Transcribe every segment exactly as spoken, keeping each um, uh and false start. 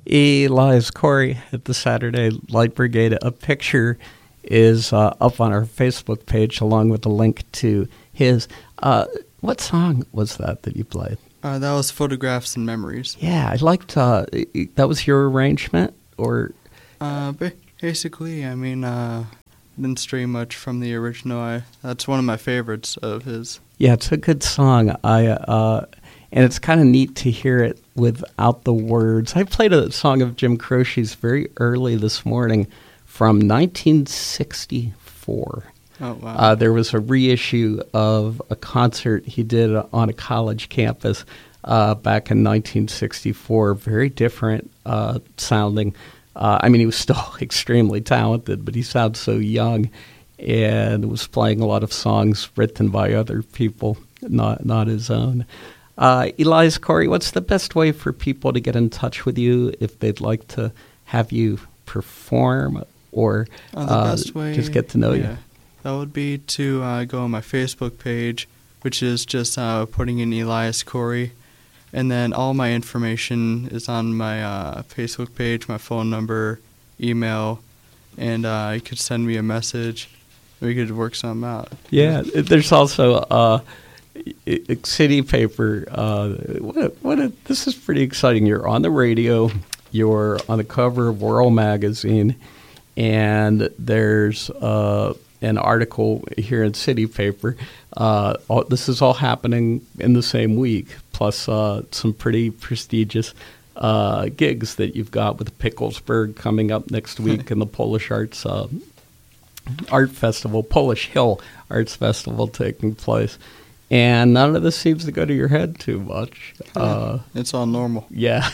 Elias Corey at the Saturday Light Brigade. A picture is uh, up on our Facebook page along with a link to his. Uh, what song was that that you played? Uh, that was Photographs and Memories. Yeah, I liked, uh, that was your arrangement, or? Uh, basically, I mean, uh, didn't stray much from the original. I, that's one of my favorites of his. Yeah, it's a good song. I, uh, and it's kind of neat to hear it without the words. I played a song of Jim Croce's very early this morning from nineteen sixty-four. Oh, wow. Uh, there was a reissue of a concert he did on a college campus uh, back in nineteen sixty-four. Very different uh, sounding. Uh, I mean, he was still extremely talented, but he sounds so young and was playing a lot of songs written by other people, not not his own. Uh, Elias Corey, what's the best way for people to get in touch with you if they'd like to have you perform or uh, the uh, best way, just get to know yeah. you? That would be to uh, go on my Facebook page, which is just uh, putting in Elias Corey. And then all my information is on my uh, Facebook page, my phone number, email, and uh, you could send me a message. We could work something out. Yeah, there's also uh, a city paper. Uh, what a, what a, this is pretty exciting. You're on the radio. You're on the cover of World Magazine. And there's uh, an article here in City Paper. Uh, all, this is all happening in the same week, plus uh, some pretty prestigious uh, gigs that you've got with Picklesburg coming up next week and the Polish Arts uh, Art Festival, Polish Hill Arts Festival taking place. And none of this seems to go to your head too much. Uh, it's all normal. Yeah.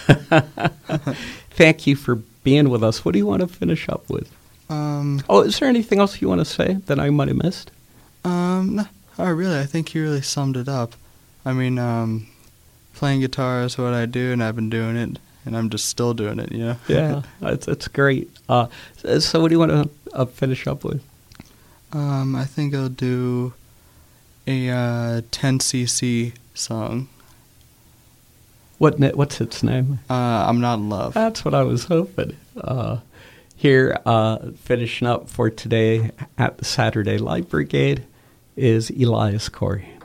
Thank you for being with us. What do you want to finish up with? Um, oh, is there anything else you want to say that I might have missed? Um, no, oh, really, I think you really summed it up. I mean, um, playing guitar is what I do, and I've been doing it, and I'm just still doing it, you know? Yeah, it's, it's great. Uh, so what do you want to uh, finish up with? Um, I think I'll do a uh, ten C C song. What What's its name? Uh, I'm Not in Love. That's what I was hoping. Uh, here, uh, finishing up for today at the Saturday Light Brigade is Elias Corey.